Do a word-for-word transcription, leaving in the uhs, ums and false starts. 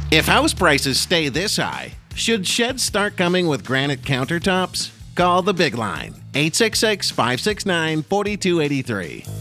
If house prices stay this high, should sheds start coming with granite countertops? Call the Big Line, eight six six, five six nine, four two eight three.